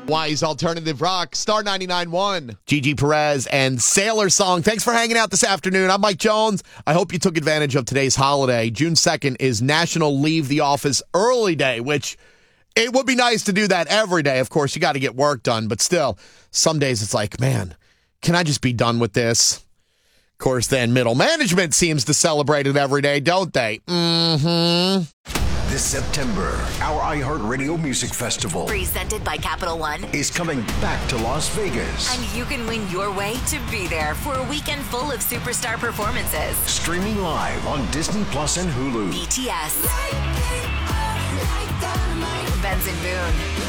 Wise Alternative Rock, Star 99.1. Gigi Perez and Sailor Song. Thanks for hanging out this afternoon. I'm Mike Jones. I hope you took advantage of today's holiday. June 2nd is National Leave the Office Early Day, which it would be nice to do that every day. Of course, you got to get work done, but still, some days it's like, man, can I just be done with this? Of course, then middle management seems to celebrate it every day, don't they? Mm-hmm. This September, our iHeartRadio Music Festival, presented by Capital One, is coming back to Las Vegas. And you can win your way to be there for a weekend full of superstar performances. Streaming live on Disney Plus and Hulu. BTS, Benson Boone,